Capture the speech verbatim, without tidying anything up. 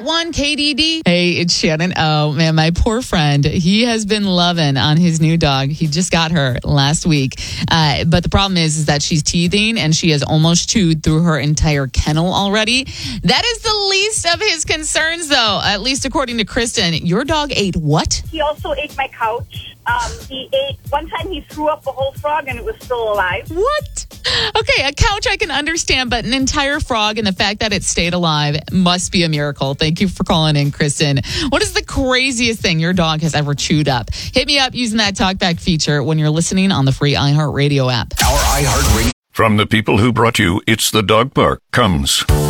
eight one K D D. Hey, it's Shannon. Oh, man, my poor friend. He has been loving on his new dog. He just got her last week. Uh, but the problem is, is that she's teething and she has almost chewed through her entire kennel already. That is the least of his concerns, though, at least according to Kristen. Your dog ate what? He also ate my couch. Um, he ate, one time he threw up a whole frog and it was still alive. What? Okay, a couch I can understand, but an entire frog and the fact that it stayed alive must be a miracle. Thank you for calling in, Kristen. What is the craziest thing your dog has ever chewed up? Hit me up using that TalkBack feature when you're listening on the free iHeartRadio app. Our iHeartRadio. From the people who brought you It's the Dog Park comes